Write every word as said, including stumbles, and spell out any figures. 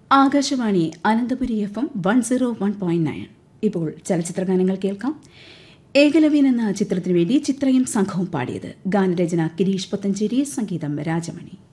Akashvani Ananthapuri F M one zero one point nine. ഇപ്പോൾ ചലച്ചിത്രഗാനങ്ങൾ കേൾക്കാം. ഏകലവ്യൻ എന്ന ചിത്രത്തിനു വേണ്ടി ചിത്രയും സംഘവും പാടിയത്. ഗാനരചന ഗിരീഷ് പുത്തഞ്ചേരി, സംഗീതം രാജമണി.